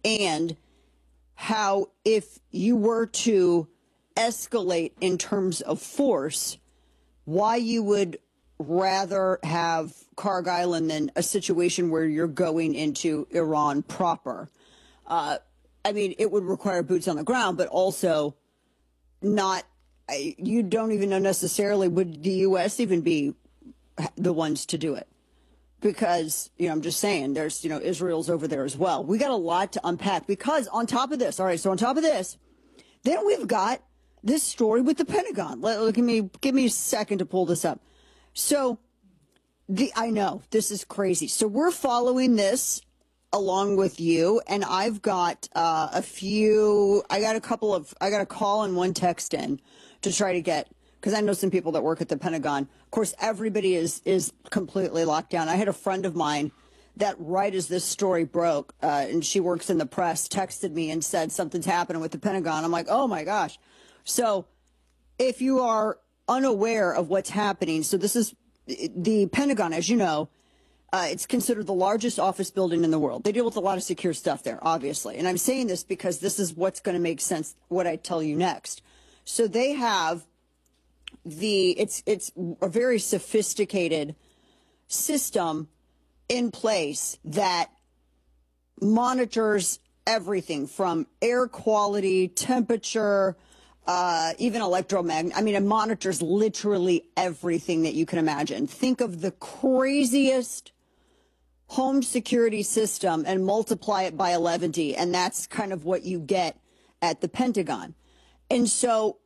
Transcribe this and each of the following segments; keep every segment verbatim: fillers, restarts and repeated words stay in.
and how if you were to escalate in terms of force, why you would rather have Kharg Island than a situation where you're going into Iran proper. Uh, I mean, it would require boots on the ground, but also not, you don't even know necessarily would the U S even be the ones to do it. Because, you know, I'm just saying, there's, you know, Israel's over there as well. We got a lot to unpack because on top of this, all right, so on top of this, then we've got this story with the Pentagon. Let, let, give me, give me a second to pull this up. So, the I know, this is crazy. So we're following this along with you, and I've got uh, a few, I got a couple of, I got a call and one text in to try to get, because I know some people that work at the Pentagon. Of course, everybody is is completely locked down. I had a friend of mine that right as this story broke, uh, and she works in the press, texted me and said something's happening with the Pentagon. I'm like, oh my gosh. So if you are unaware of what's happening, so this is the Pentagon, as you know, uh, it's considered the largest office building in the world. They deal with a lot of secure stuff there, obviously. And I'm saying this because this is what's going to make sense, what I tell you next. So they have the, it's, it's a very sophisticated system in place that monitors everything from air quality, temperature, uh, even electromagnet. I mean, it monitors literally everything that you can imagine. Think of the craziest home security system and multiply it by eleven, and that's kind of what you get at the Pentagon. And so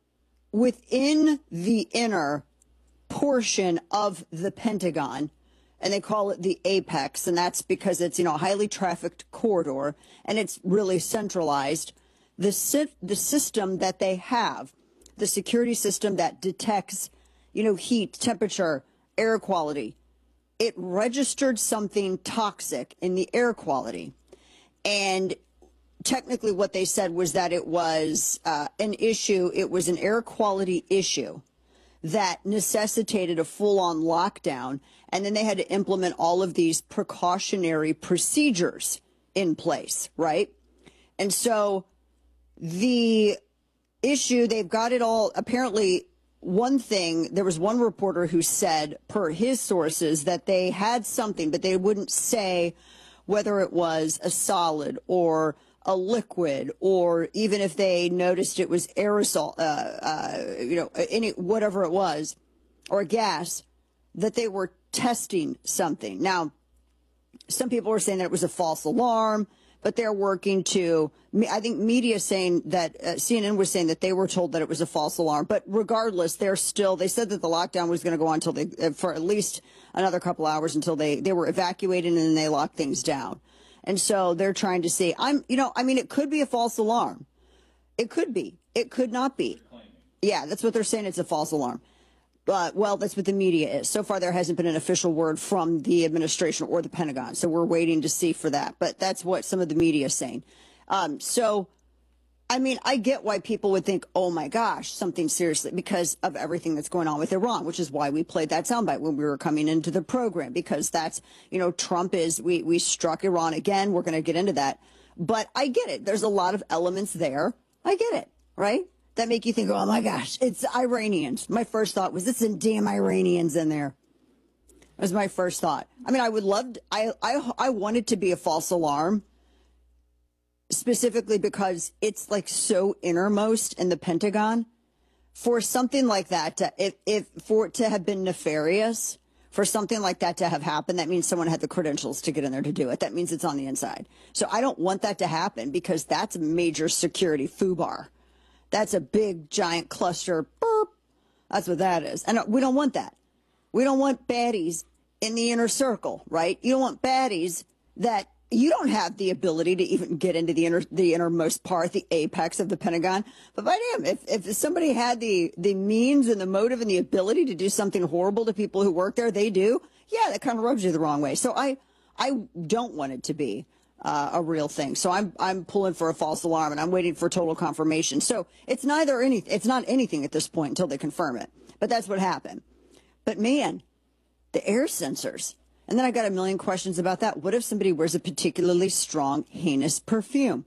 within the inner portion of the Pentagon, and they call it the apex, and that's because it's, you know, a highly trafficked corridor, and it's really centralized. The, si the system that they have, the security system that detects, you know, heat, temperature, air quality, it registered something toxic in the air quality. And technically what they said was that it was uh, an issue, it was an air quality issue that necessitated a full-on lockdown, and then they had to implement all of these precautionary procedures in place, right? And so the issue, they've got it all, apparently one thing, there was one reporter who said, per his sources, that they had something, but they wouldn't say whether it was a solid or a liquid, or even if they noticed it was aerosol, uh, uh, you know, any whatever it was, or a gas, that they were testing something. Now, some people were saying that it was a false alarm, but they're working to, I think media saying that, uh, C N N was saying that they were told that it was a false alarm. But regardless, they're still, they said that the lockdown was going to go on until they, uh, for at least another couple hours until they, they were evacuated, and then they locked things down. And so they're trying to see, I'm, you know, I mean, it could be a false alarm. It could be. It could not be. Yeah, that's what they're saying. It's a false alarm. But, well, that's what the media is. So far, there hasn't been an official word from the administration or the Pentagon. So we're waiting to see for that. But that's what some of the media is saying. Um, so, I mean, I get why people would think, oh, my gosh, something seriously, because of everything that's going on with Iran, which is why we played that soundbite when we were coming into the program, because that's, you know, Trump is, we, we struck Iran again. We're going to get into that. But I get it. There's a lot of elements there. I get it, right? That make you think, oh, my gosh, it's Iranians. My first thought was, it's some damn Iranians in there. That was my first thought. I mean, I would love, to, I, I, I want it to be a false alarm, specifically because it's like so innermost in the Pentagon. For something like that, to, if, if for it to have been nefarious, for something like that to have happened, that means someone had the credentials to get in there to do it. That means it's on the inside. So I don't want that to happen, because that's a major security foobar. That's a big, giant cluster. Burp. That's what that is. And we don't want that. We don't want baddies in the inner circle, right? You don't want baddies that you don't have the ability to even get into the inner, the innermost part, the apex of the Pentagon. But by damn, if, if somebody had the, the means and the motive and the ability to do something horrible to people who work there, they do. Yeah, that kind of rubs you the wrong way. So I, I don't want it to be Uh, a real thing. So I'm I'm pulling for a false alarm, and I'm waiting for total confirmation. So it's neither any it's not anything at this point until they confirm it. But that's what happened. But man, the air sensors. And then I got a million questions about that. What if somebody wears a particularly strong, heinous perfume?